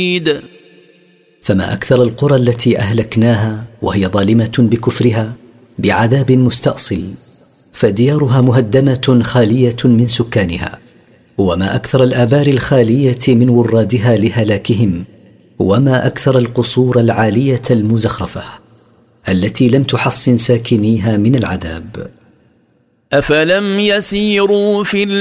فما أكثر القرى التي أهلكناها وهي ظالمة بكفرها بعذاب مستأصل، فديارها مهدمة خالية من سكانها. وما أكثر الآبار الخالية من ورادها لهلاكهم، وما أكثر القصور العالية المزخرفة التي لم تحصن ساكنيها من العذاب. أفلم يسيروا في